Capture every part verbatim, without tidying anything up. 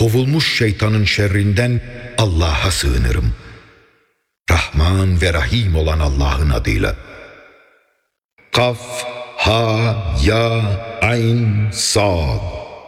kovulmuş şeytanın şerrinden Allah'a sığınırım. Rahman ve Rahim olan Allah'ın adıyla. Kaf, ha, ya, ayn, sad.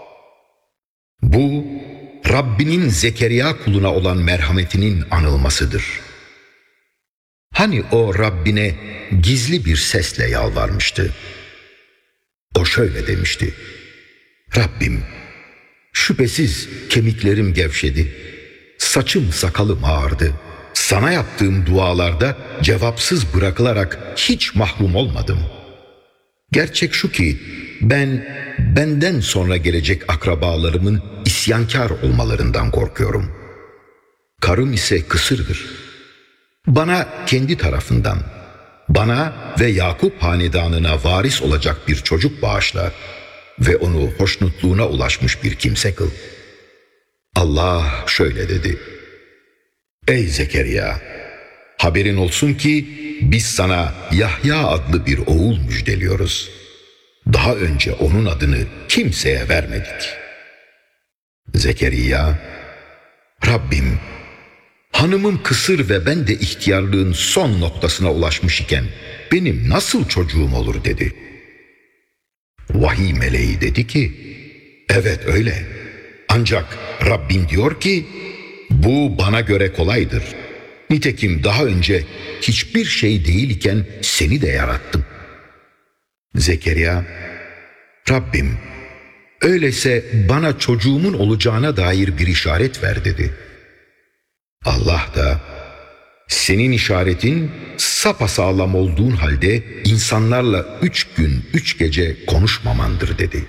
Bu, Rabbinin Zekeriya kuluna olan merhametinin anılmasıdır. Hani o Rabbine gizli bir sesle yalvarmıştı. O şöyle demişti: Rabbim, şüphesiz kemiklerim gevşedi, saçım sakalım ağardı. Sana yaptığım dualarda cevapsız bırakılarak hiç mahrum olmadım. Gerçek şu ki ben benden sonra gelecek akrabalarımın isyankar olmalarından korkuyorum. Karım ise kısırdır. Bana kendi tarafından, bana ve Yakup hanedanına varis olacak bir çocuk bağışla ve onu hoşnutluğuna ulaşmış bir kimse kıl. Allah şöyle dedi: Ey Zekeriya! Haberin olsun ki biz sana Yahya adlı bir oğul müjdeliyoruz. Daha önce onun adını kimseye vermedik. Zekeriya, Rabbim, hanımım kısır ve ben de ihtiyarlığın son noktasına ulaşmış iken benim nasıl çocuğum olur dedi. Vahiy meleği dedi ki, evet öyle. Ancak Rabbim diyor ki, bu bana göre kolaydır. Nitekim daha önce hiçbir şey değil iken seni de yarattım. Zekeriya, Rabbim, öyleyse bana çocuğumun olacağına dair bir işaret ver dedi. Allah da, senin işaretin sapasağlam olduğun halde insanlarla üç gün üç gece konuşmamandır dedi.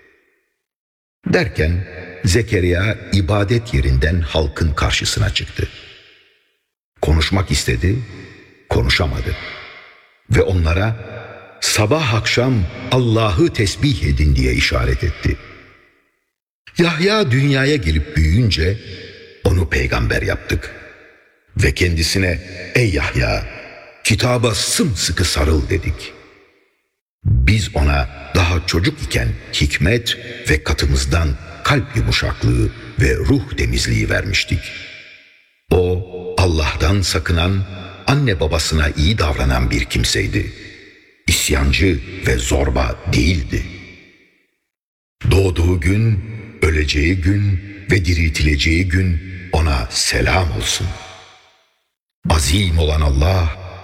Derken Zekeriya ibadet yerinden halkın karşısına çıktı. Konuşmak istedi, konuşamadı. Ve onlara sabah akşam Allah'ı tesbih edin diye işaret etti. Yahya dünyaya gelip büyüyünce onu peygamber yaptık. Ve kendisine ey Yahya, kitaba sımsıkı sarıl dedik. Biz ona daha çocuk iken hikmet ve katımızdan kalp yumuşaklığı ve ruh temizliği vermiştik. O Allah'tan sakınan, anne babasına iyi davranan bir kimseydi. İsyancı ve zorba değildi. Doğduğu gün, öleceği gün ve diriltileceği gün ona selam olsun. Azim olan Allah